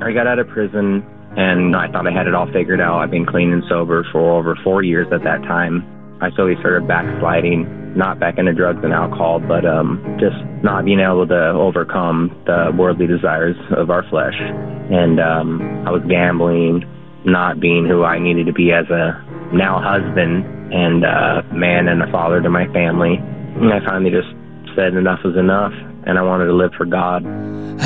I got out of prison, and I thought I had it all figured out. I've been clean and sober for over 4 years at that time. I slowly started backsliding, not back into drugs and alcohol, but just not being able to overcome the worldly desires of our flesh. And I was gambling, not being who I needed to be as a now husband and man and a father to my family. And I finally just said enough was enough, and I wanted to live for God.